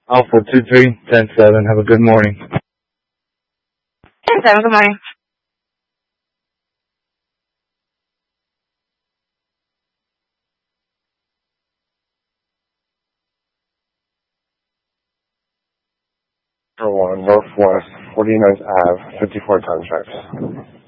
Alpha 23-10-7. Have a good morning. 10-7, good morning. For 1, Northwest 49th Ave, 54 contracts.